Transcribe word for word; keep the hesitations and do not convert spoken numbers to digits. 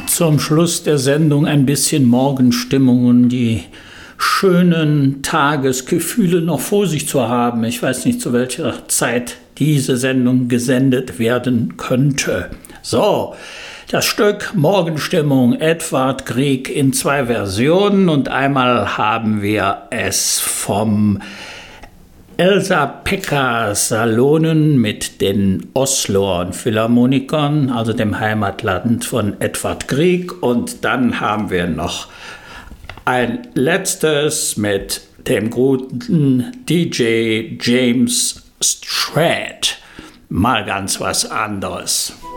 Zum Schluss der Sendung ein bisschen Morgenstimmung und die schönen Tagesgefühle noch vor sich zu haben. Ich weiß nicht, zu welcher Zeit diese Sendung gesendet werden könnte. So, das Stück Morgenstimmung, Edvard Grieg in zwei Versionen, und einmal haben wir es vom Elsa-Pekka Salonen mit den Osloer Philharmonikern, also dem Heimatland von Edvard Grieg, und dann haben wir noch ein letztes mit dem guten D J James Strait. Mal ganz was anderes.